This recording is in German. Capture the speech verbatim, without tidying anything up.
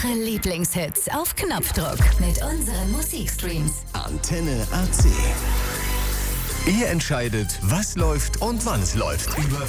Eure Lieblingshits auf Knopfdruck mit unseren Musikstreams. Antenne A C. Ihr entscheidet, was läuft und wann es läuft. Über